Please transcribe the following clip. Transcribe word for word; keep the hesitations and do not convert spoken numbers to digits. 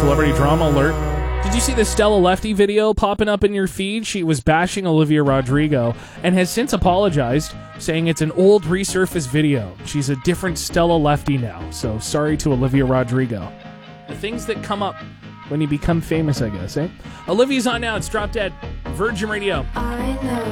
Celebrity drama alert. Did you see the Stella Lefty video popping up in your feed? She was bashing Olivia Rodrigo and has since apologized, saying it's an old resurfaced video. She's a different Stella Lefty now, so sorry to Olivia Rodrigo. The things that come up when you become famous, I guess, eh? Olivia's on now. It's Drop Dead. Virgin Radio. I know